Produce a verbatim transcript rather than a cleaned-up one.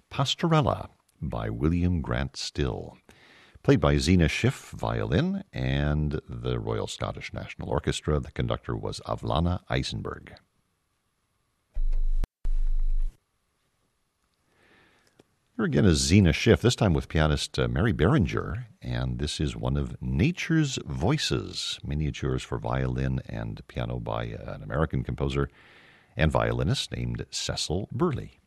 Pastorella by William Grant Still, played by Zena Schiff, violin, and the Royal Scottish National Orchestra. The conductor was Avlana Eisenberg. Here again is Zena Schiff, this time with pianist uh, Mary Beringer, and this is one of Nature's Voices, miniatures for violin and piano by uh, an American composer and violinist named Cecil Burley.